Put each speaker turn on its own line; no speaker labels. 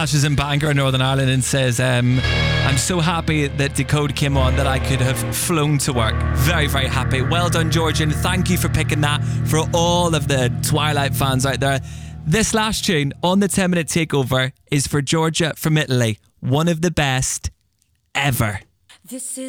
Josh is in Bangor, Northern Ireland, and says, I'm so happy that Decode came on that I could have flown to work. Very, very happy. Well done, George, and thank you for picking that for all of the Twilight fans out there. This last tune on the 10-minute takeover is for Georgia from Italy. One of the best ever.
This is